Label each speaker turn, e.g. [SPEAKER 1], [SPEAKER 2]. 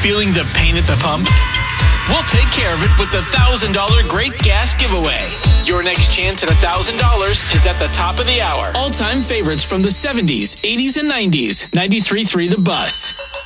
[SPEAKER 1] Feeling the pain at the pump? We'll take care of it with the $1,000 Great Gas Giveaway. Your next chance at $1,000 is at the top of the hour. All-time favorites from the 70s, 80s, and 90s. 93.3 The Bus.